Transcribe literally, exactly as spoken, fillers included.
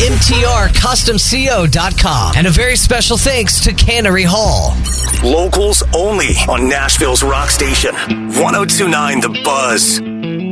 M T R Custom Co dot com. And a very special thanks to Cannery Hall. Locals only on Nashville's rock station. ten twenty-nine The Buzz.